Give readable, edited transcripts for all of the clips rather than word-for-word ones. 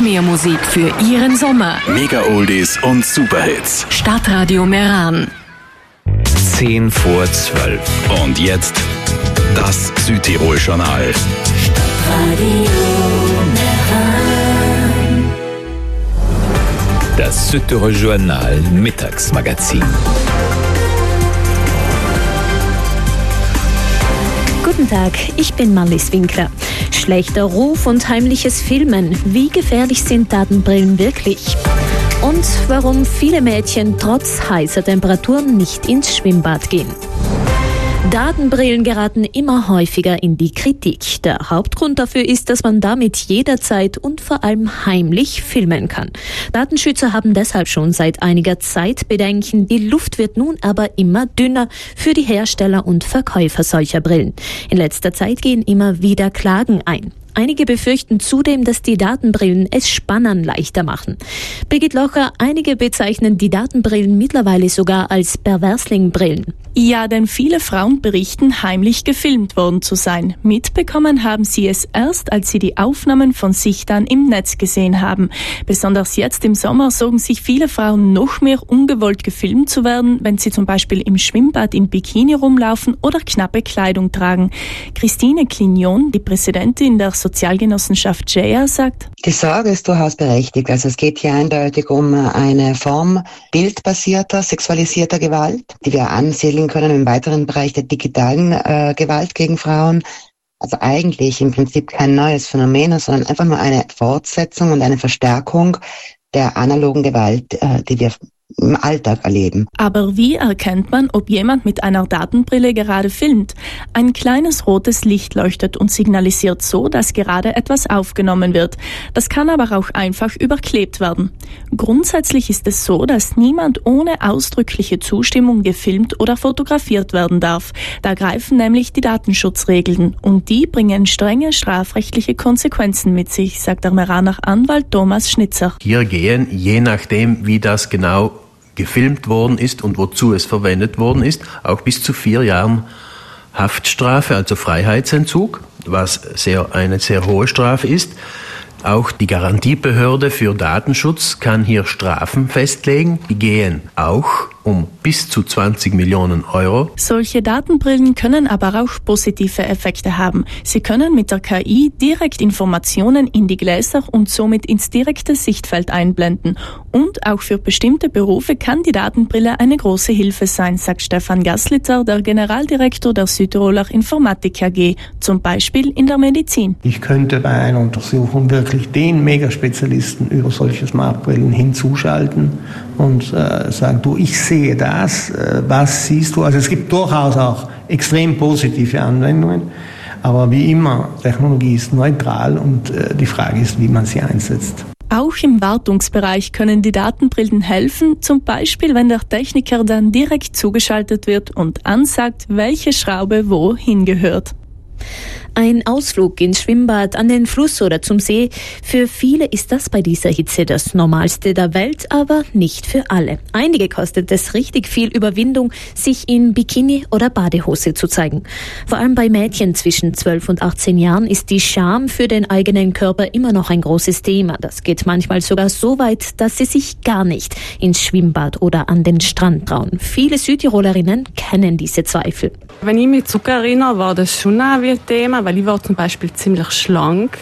mehr Musik für Ihren Sommer. Mega Oldies und Superhits. Stadtradio Meran. 10 vor 12. Und jetzt das Südtirol-Journal. Das Südtirol-Journal Mittagsmagazin. Guten Tag, ich bin Marlies Winkler. Schlechter Ruf und heimliches Filmen. Wie gefährlich sind Datenbrillen wirklich? Und warum viele Mädchen trotz heißer Temperaturen nicht ins Schwimmbad gehen. Datenbrillen geraten immer häufiger in die Kritik. Der Hauptgrund dafür ist, dass man damit jederzeit und vor allem heimlich filmen kann. Datenschützer haben deshalb schon seit einiger Zeit Bedenken. Die Luft wird nun aber immer dünner für die Hersteller und Verkäufer solcher Brillen. In letzter Zeit gehen immer wieder Klagen ein. Einige befürchten zudem, dass die Datenbrillen es Spannern leichter machen. Birgit Locher, einige bezeichnen die Datenbrillen mittlerweile sogar als Perversling-Brillen. Ja, denn viele Frauen berichten, heimlich gefilmt worden zu sein. Mitbekommen haben sie es erst, als sie die Aufnahmen von sich dann im Netz gesehen haben. Besonders jetzt im Sommer sorgen sich viele Frauen noch mehr, ungewollt gefilmt zu werden, wenn sie zum Beispiel im Schwimmbad im Bikini rumlaufen oder knappe Kleidung tragen. Christine Clignon, die Präsidentin der Sozialgenossenschaft JEA, sagt: Die Sorge ist durchaus berechtigt. Also es geht hier eindeutig um eine Form bildbasierter, sexualisierter Gewalt, die wir ansiedeln können im weiteren Bereich der digitalen Gewalt gegen Frauen. Also eigentlich im Prinzip kein neues Phänomen, sondern einfach nur eine Fortsetzung und eine Verstärkung der analogen Gewalt, die wir im Alltag erleben. Aber wie erkennt man, ob jemand mit einer Datenbrille gerade filmt? Ein kleines rotes Licht leuchtet und signalisiert so, dass gerade etwas aufgenommen wird. Das kann aber auch einfach überklebt werden. Grundsätzlich ist es so, dass niemand ohne ausdrückliche Zustimmung gefilmt oder fotografiert werden darf. Da greifen nämlich die Datenschutzregeln und die bringen strenge strafrechtliche Konsequenzen mit sich, sagt der Meraner Anwalt Thomas Schnitzer. Hier gehen, je nachdem wie das genau gefilmt worden ist und wozu es verwendet worden ist, auch bis zu 4 Jahren Haftstrafe, also Freiheitsentzug, was eine sehr hohe Strafe ist. Auch die Garantiebehörde für Datenschutz kann hier Strafen festlegen. Die gehen auch um bis zu 20 Millionen Euro. Solche Datenbrillen können aber auch positive Effekte haben. Sie können mit der KI direkt Informationen in die Gläser und somit ins direkte Sichtfeld einblenden. Und auch für bestimmte Berufe kann die Datenbrille eine große Hilfe sein, sagt Stefan Gaslitzer, der Generaldirektor der Südtiroler Informatik AG, zum Beispiel in der Medizin. Ich könnte bei einer Untersuchung wirklich den Megaspezialisten über solche Smartbrillen hinzuschalten und sagen, du, ich sehe das, was siehst du? Also es gibt durchaus auch extrem positive Anwendungen, aber wie immer, Technologie ist neutral und die Frage ist, wie man sie einsetzt. Auch im Wartungsbereich können die Datenbrillen helfen, zum Beispiel wenn der Techniker dann direkt zugeschaltet wird und ansagt, welche Schraube wo hingehört. Ein Ausflug ins Schwimmbad, an den Fluss oder zum See. Für viele ist das bei dieser Hitze das Normalste der Welt, aber nicht für alle. Einige kostet es richtig viel Überwindung, sich in Bikini oder Badehose zu zeigen. Vor allem bei Mädchen zwischen 12 und 18 Jahren ist die Scham für den eigenen Körper immer noch ein großes Thema. Das geht manchmal sogar so weit, dass sie sich gar nicht ins Schwimmbad oder an den Strand trauen. Viele Südtirolerinnen kennen diese Zweifel. Wenn ich mich zurückerinnere, war das schon auch wie ein Thema, weil ich war zum Beispiel ziemlich schlank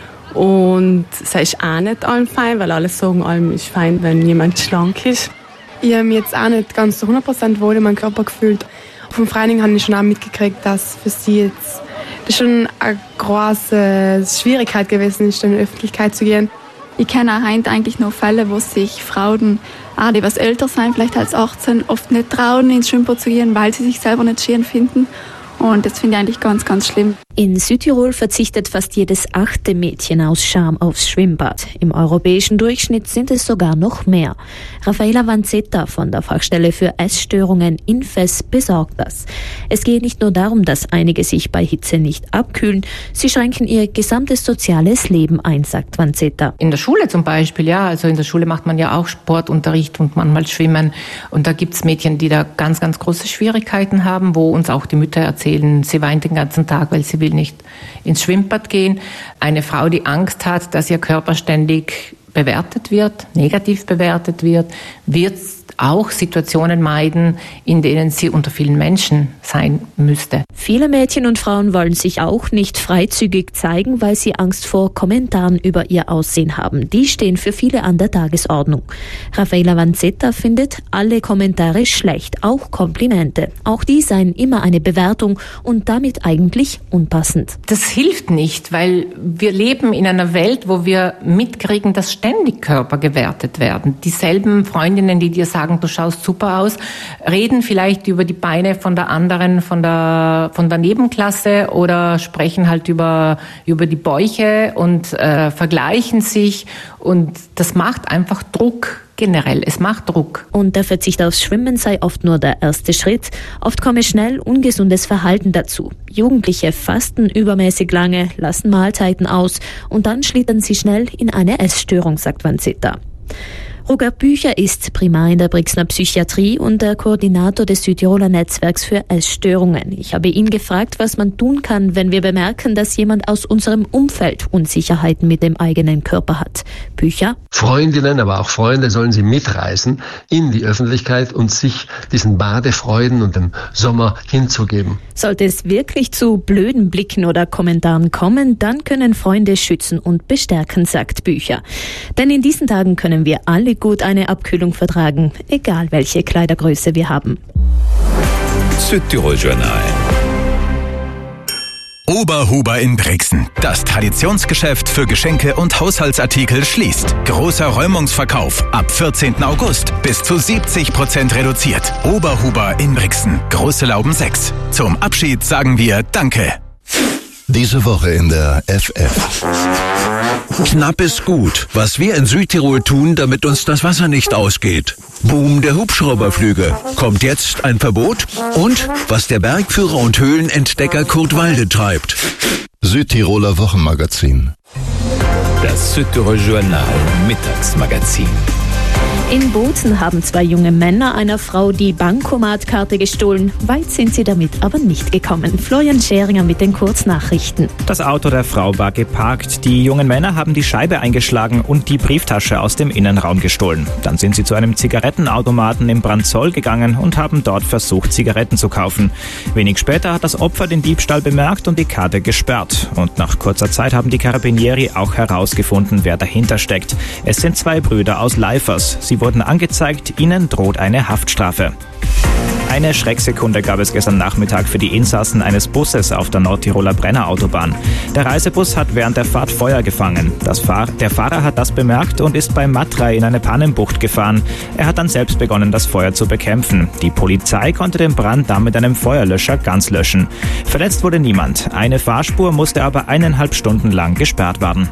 und es ist auch nicht allem fein, weil alle sagen, allem ist fein, wenn jemand schlank ist. Ich habe mich jetzt auch nicht ganz zu 100% wohl in meinem Körper gefühlt. Vom Freundin habe ich schon auch mitgekriegt, dass für sie jetzt das schon eine große Schwierigkeit gewesen ist, in die Öffentlichkeit zu gehen. Ich kenne auch heute eigentlich noch Fälle, wo sich Frauen, die was älter sind, vielleicht als 18, oft nicht trauen, ins Schwimmbad zu gehen, weil sie sich selber nicht schön finden. Und das finde ich eigentlich ganz, ganz schlimm. In Südtirol verzichtet fast jedes 8. Mädchen aus Scham aufs Schwimmbad. Im europäischen Durchschnitt sind es sogar noch mehr. Raffaella Vanzetta von der Fachstelle für Essstörungen INFES besorgt das. Es geht nicht nur darum, dass einige sich bei Hitze nicht abkühlen, sie schränken ihr gesamtes soziales Leben ein, sagt Vanzetta. In der Schule zum Beispiel, ja, also in der Schule macht man ja auch Sportunterricht und manchmal Schwimmen. Und da gibt es Mädchen, die da ganz, ganz große Schwierigkeiten haben, wo uns auch die Mütter erzählen, sie weint den ganzen Tag, weil sie will nicht ins Schwimmbad gehen. Eine Frau, die Angst hat, dass ihr Körper ständig bewertet wird, negativ bewertet wird auch Situationen meiden, in denen sie unter vielen Menschen sein müsste. Viele Mädchen und Frauen wollen sich auch nicht freizügig zeigen, weil sie Angst vor Kommentaren über ihr Aussehen haben. Die stehen für viele an der Tagesordnung. Raffaella Vanzetta findet alle Kommentare schlecht, auch Komplimente. Auch die seien immer eine Bewertung und damit eigentlich unpassend. Das hilft nicht, weil wir leben in einer Welt, wo wir mitkriegen, dass ständig Körper gewertet werden. Dieselben Freundinnen, die dir sagen, du schaust super aus, reden vielleicht über die Beine von der anderen, von der Nebenklasse oder sprechen halt über die Bäuche und vergleichen sich und das macht einfach Druck. Generell, es macht Druck. Und der Verzicht aufs Schwimmen sei oft nur der erste Schritt. Oft komme schnell ungesundes Verhalten dazu. Jugendliche fasten übermäßig lange, lassen Mahlzeiten aus und dann schlittern sie schnell in eine Essstörung, sagt Vanzetta. Roger Bücher ist Primar in der Brixner Psychiatrie und der Koordinator des Südtiroler Netzwerks für Essstörungen. Ich habe ihn gefragt, was man tun kann, wenn wir bemerken, dass jemand aus unserem Umfeld Unsicherheiten mit dem eigenen Körper hat. Bücher? Freundinnen, aber auch Freunde sollen sie mitreißen in die Öffentlichkeit und sich diesen Badefreuden und dem Sommer hinzugeben. Sollte es wirklich zu blöden Blicken oder Kommentaren kommen, dann können Freunde schützen und bestärken, sagt Bücher. Denn in diesen Tagen können wir alle gut eine Abkühlung vertragen, egal welche Kleidergröße wir haben. Südtirol Journal. Oberhuber in Brixen. Das Traditionsgeschäft für Geschenke und Haushaltsartikel schließt. Großer Räumungsverkauf ab 14. August. Bis zu 70% reduziert. Oberhuber in Brixen. Große Lauben 6. Zum Abschied sagen wir Danke. Diese Woche in der FF. Knapp ist gut. Was wir in Südtirol tun, damit uns das Wasser nicht ausgeht. Boom der Hubschrauberflüge. Kommt jetzt ein Verbot? Und was der Bergführer und Höhlenentdecker Kurt Walde treibt. Südtiroler Wochenmagazin. Das Südtirol Journal Mittagsmagazin. In Bozen haben 2 junge Männer einer Frau die Bankomatkarte gestohlen. Weit sind sie damit aber nicht gekommen. Florian Scheringer mit den Kurznachrichten. Das Auto der Frau war geparkt. Die jungen Männer haben die Scheibe eingeschlagen und die Brieftasche aus dem Innenraum gestohlen. Dann sind sie zu einem Zigarettenautomaten im Brandzoll gegangen und haben dort versucht, Zigaretten zu kaufen. Wenig später hat das Opfer den Diebstahl bemerkt und die Karte gesperrt. Und nach kurzer Zeit haben die Carabinieri auch herausgefunden, wer dahinter steckt. Es sind 2 Brüder aus Leifers. Sie wurden angezeigt, ihnen droht eine Haftstrafe. Eine Schrecksekunde gab es gestern Nachmittag für die Insassen eines Busses auf der Nordtiroler Brennerautobahn. Der Reisebus hat während der Fahrt Feuer gefangen. Der Fahrer hat das bemerkt und ist bei Matrei in eine Pannenbucht gefahren. Er hat dann selbst begonnen, das Feuer zu bekämpfen. Die Polizei konnte den Brand dann mit einem Feuerlöscher ganz löschen. Verletzt wurde niemand. Eine Fahrspur musste aber 1,5 Stunden lang gesperrt werden.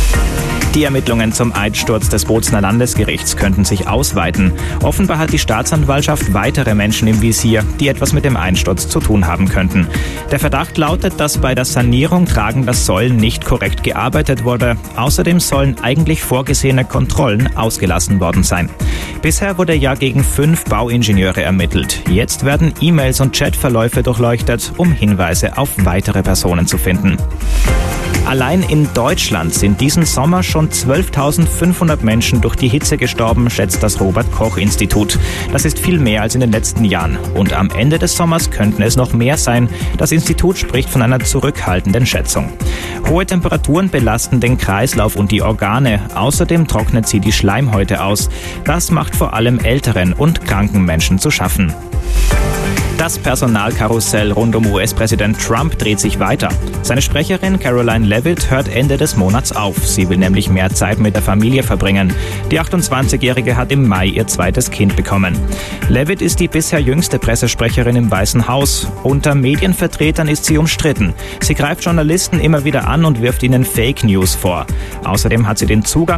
Die Ermittlungen zum Einsturz des Bozener Landesgerichts könnten sich ausweiten. Offenbar hat die Staatsanwaltschaft weitere Menschen im Visier, die etwas mit dem Einsturz zu tun haben könnten. Der Verdacht lautet, dass bei der Sanierung tragender Säulen nicht korrekt gearbeitet wurde. Außerdem sollen eigentlich vorgesehene Kontrollen ausgelassen worden sein. Bisher wurde ja gegen 5 Bauingenieure ermittelt. Jetzt werden E-Mails und Chatverläufe durchleuchtet, um Hinweise auf weitere Personen zu finden. Allein in Deutschland sind diesen Sommer schon 12.500 Menschen durch die Hitze gestorben, schätzt das Robert-Koch-Institut. Das ist viel mehr als in den letzten Jahren. Und am Ende des Sommers könnten es noch mehr sein. Das Institut spricht von einer zurückhaltenden Schätzung. Hohe Temperaturen belasten den Kreislauf und die Organe. Außerdem trocknet sie die Schleimhäute aus. Das macht vor allem älteren und kranken Menschen zu schaffen. Das Personalkarussell rund um US-Präsident Trump dreht sich weiter. Seine Sprecherin Caroline Levitt hört Ende des Monats auf. Sie will nämlich mehr Zeit mit der Familie verbringen. Die 28-Jährige hat im Mai ihr 2. Kind bekommen. Levitt ist die bisher jüngste Pressesprecherin im Weißen Haus. Unter Medienvertretern ist sie umstritten. Sie greift Journalisten immer wieder an und wirft ihnen Fake News vor. Außerdem hat sie den Zugang